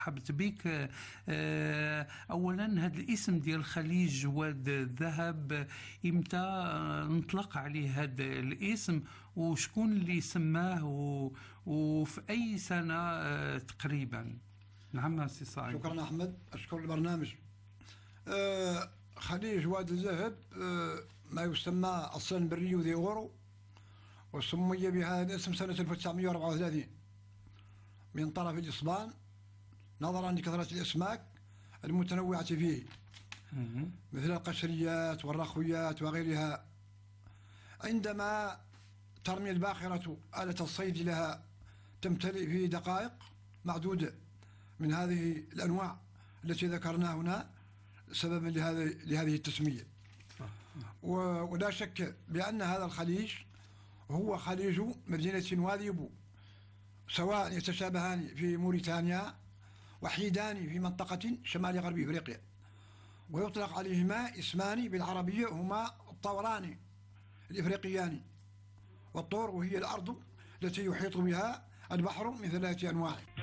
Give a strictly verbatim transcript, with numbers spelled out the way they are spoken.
حبت بك. آه، اولا هذا الاسم ديال خليج جواد الذهب امتى آه، نطلق عليه هذا الاسم، وشكون اللي سماه، و- وفي اي سنة آه، تقريبا؟ نعم سي صاحبي. شكرا أحمد، أشكر البرنامج. آه خليج واد الذهب آه ما يسمى أصلا بالريو دي أورو، وسمي بهذا الاسم سنة ألف وتسعمائة وأربعة وثلاثين من طرف الإسبان، نظرا لكثرة الأسماك المتنوعة فيه مهم. مثل القشريات والرخويات وغيرها. عندما ترمي الباخرة آلة الصيد لها تمتلئ في دقائق معدودة من هذه الأنواع التي ذكرناها هنا سببا لهذه لهذه التسمية. ولا شك بأن هذا الخليج هو خليج مدينة واذيبو، سواء يتشابهان في موريتانيا وحيدان في منطقة شمال غرب إفريقيا، ويطلق عليهما اسمان بالعربية هما الطوران الإفريقيان، والطور وهي الأرض التي يحيط بها البحر من ثلاثة أنواع.